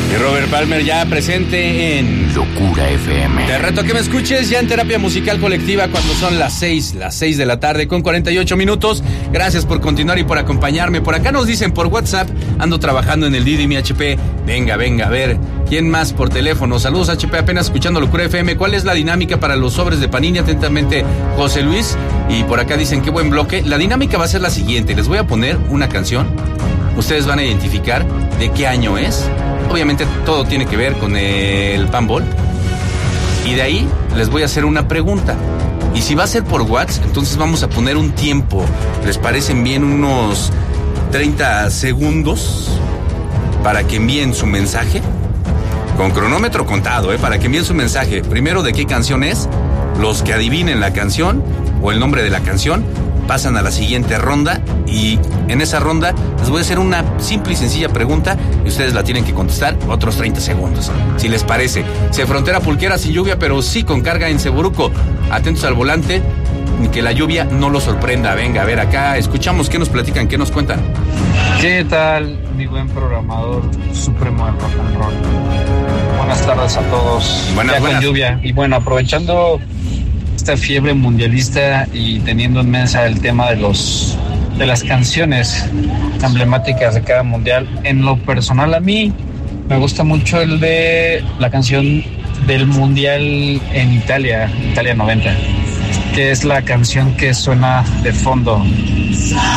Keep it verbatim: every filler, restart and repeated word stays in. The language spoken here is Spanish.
Y Robert Palmer ya presente en Locura F M. Te reto que me escuches ya en Terapia Musical Colectiva cuando son las seis, las seis de la tarde con cuarenta y ocho minutos. Gracias por continuar y por acompañarme. Por acá nos dicen por WhatsApp, ando trabajando en el Didi mi H P. Venga, venga, a ver, ¿quién más por teléfono? Saludos H P, apenas escuchando Locura F M. ¿Cuál es la dinámica para los sobres de Panini? Atentamente, José Luis. Y por acá dicen, qué buen bloque. La dinámica va a ser la siguiente. Les voy a poner una canción. Ustedes van a identificar de qué año es. Obviamente todo tiene que ver con el Panball. Y de ahí les voy a hacer una pregunta. Y si va a ser por WhatsApp, entonces vamos a poner un tiempo. ¿Les parecen bien unos treinta segundos para que envíen su mensaje? Con cronómetro contado, ¿eh? Para que envíen su mensaje. Primero, ¿de qué canción es? Los que adivinen la canción o el nombre de la canción pasan a la siguiente ronda, y en esa ronda les voy a hacer una simple y sencilla pregunta y ustedes la tienen que contestar otros treinta segundos, si les parece. Se frontera pulquera sin lluvia, pero sí con carga en Seburuco. Atentos al volante, que la lluvia no los sorprenda. Venga, a ver, acá escuchamos qué nos platican, qué nos cuentan. ¿Qué tal, mi buen programador supremo del rock and roll? Buenas tardes a todos. Buenas, ya buenas. Con lluvia. Y bueno, aprovechando esta fiebre mundialista y teniendo en mesa el tema de los de las canciones emblemáticas de cada mundial, en lo personal a mí me gusta mucho el de la canción del mundial en Italia, Italia noventa, que es la canción que suena de fondo.